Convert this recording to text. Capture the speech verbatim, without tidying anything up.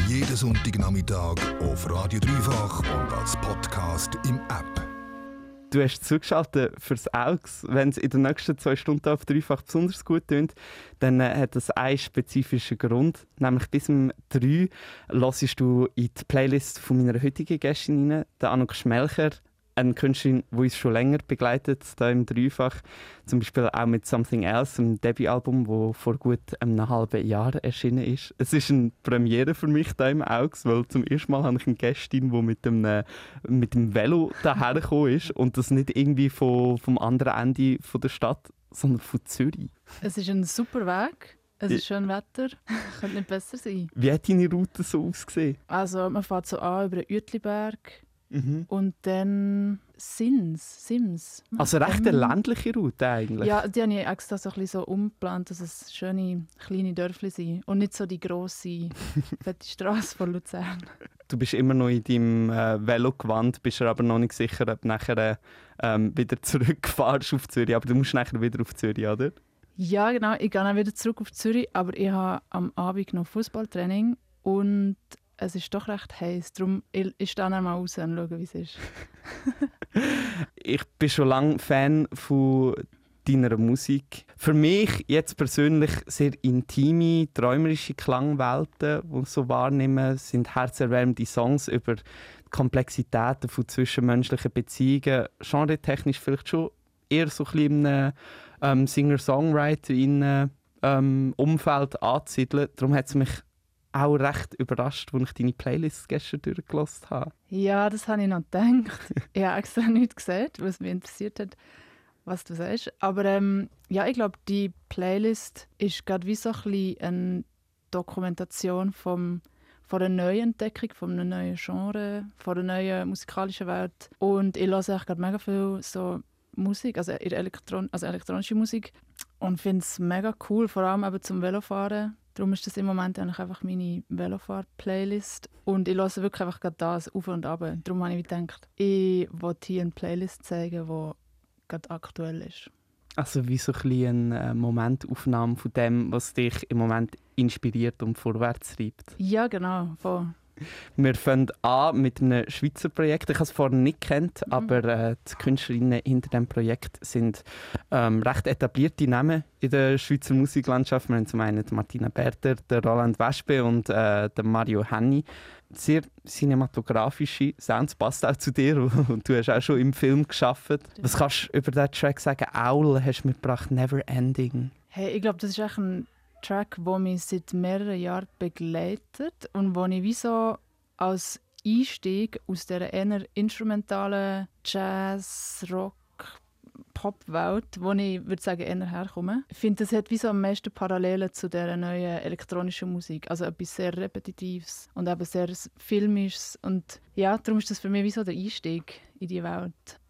Jeden Sonntagnachmittag auf Radio Dreifach und als Podcast im App. Du hast zugeschaltet fürs Augs. Wenn es in den nächsten zwei Stunden auf Dreifach besonders gut tönt, dann äh, hat das einen spezifischen Grund. Nämlich bis um drei hörst du in die Playlist von meiner heutigen Gästin rein, der Anouk Schmelcher. Eine Künstlerin, die uns schon länger begleitet, hier im Dreifach. Zum Beispiel auch mit «Something Else», einem Debütalbum, das vor gut einem halben Jahr erschienen ist. Es ist eine Premiere für mich hier im Augs, weil zum ersten Mal habe ich eine Gästin, die mit dem, mit dem Velo daher gekommen ist. Und das nicht irgendwie vom, vom anderen Ende von der Stadt, sondern von Zürich. Es ist ein super Weg. Es ist schön Wetter. Könnte nicht besser sein. Wie hat deine Route so ausgesehen? Also man fährt so an über den Uetliberg. Mhm. Und dann Sims. Sims. Also recht eine ländliche Route eigentlich. Ja, die habe ich extra so ein bisschen so umgeplant, dass es schöne kleine Dörfli sind und nicht so die grosse, fette Straße von Luzern. Du bist immer noch in deinem äh, Velogewand, bist aber noch nicht sicher, ob du nachher ähm, wieder zurückfährst auf Zürich. Aber du musst nachher wieder auf Zürich, oder? Ja, genau. Ich gehe dann wieder zurück auf Zürich, aber ich habe am Abend noch Fußballtraining und es ist doch recht heiß, darum ich, ich stehe dann mal raus und schaue, wie es ist. Ich bin schon lange Fan von deiner Musik. Für mich jetzt persönlich sehr intime, träumerische Klangwelten, die ich so wahrnehme, sind herzerwärmende Songs über die Komplexitäten von zwischenmenschlichen Beziehungen. Genre-technisch vielleicht schon eher so ein bisschen im ähm, Singer-Songwriter-Umfeld ähm, anzusiedeln. Darum hat es mich auch recht überrascht, als ich deine Playlist gestern durchgelassen habe. Ja, das habe ich noch gedacht. Ich habe extra nichts gesagt, was mich interessiert hat, was du sagst. Aber ähm, ja, ich glaube, die Playlist ist gerade wie so ein bisschen eine Dokumentation vom, von einer neuen Entdeckung, von einem neuen Genre, von einer neuen musikalischen Welt. Und ich höre eigentlich gerade mega viel so Musik, also, Elektron- also elektronische Musik, und finde es mega cool, vor allem eben zum Velofahren. Darum ist das im Moment eigentlich einfach meine Velofahr-Playlist. Und ich höre wirklich einfach gerade das auf und ab. Darum habe ich gedacht, ich wollte hier eine Playlist zeigen, die gerade aktuell ist. Also wie so ein bisschen eine Momentaufnahme von dem, was dich im Moment inspiriert und vorwärts treibt. Ja, genau. Voll. Wir fangen an mit einem Schweizer Projekt. Ich habe es vorher nicht gekannt, mhm. aber äh, die Künstlerinnen hinter diesem Projekt sind ähm, recht etablierte Namen in der Schweizer Musiklandschaft. Wir haben zum einen Martina Berter, den Roland Wespe und äh, den Mario Henny. Sehr cinematografische Sounds, passt auch zu dir und du hast auch schon im Film gearbeitet. Ja. Was kannst du über diesen Track sagen? «Owl» hast du mitgebracht, «Never Ending». Hey, ich glaube, das ist echt ein Track, der mich seit mehreren Jahren begleitet und wo ich wie so als Einstieg aus dieser eher instrumentalen Jazz, Rock, Pop-Welt, wo ich würde sagen, eher herkomme. Ich finde, das hat wie so am meisten Parallelen zu dieser neuen elektronischen Musik. Also etwas sehr Repetitives und eben sehr Filmisches. Und ja, darum ist das für mich wie so der Einstieg in die Welt.